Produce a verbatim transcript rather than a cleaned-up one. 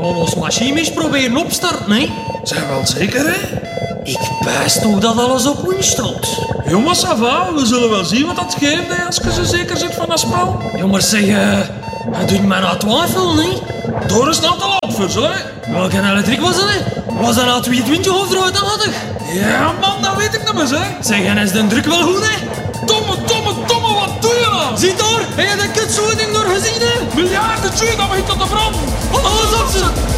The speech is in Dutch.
gaan ons machine eens proberen opstarten, hè? Zijn wel zeker, hè? Ik pijs toch dat alles op win staat. Jongens, ça va. We zullen wel zien wat dat geeft, hè, als je zo zeker zit van dat spel. Jongens, zeg, uh, het doet mij nou twijfelen, hè? Door is nou te laat voor zo, hè? Welke elektrik was dat, hè? Was dat nou tweeëntwintig of drieëntachtig? Ja, man, dat weet ik niet meer, zeg. Zeg, en is de druk wel goed, hè? Domme, domme, domme, wat doe je nou? Ziet daar, heb je dat kutzoeting door gezien, hè? Miljarden tjoe, dat begint tot de brand. Alles op ze!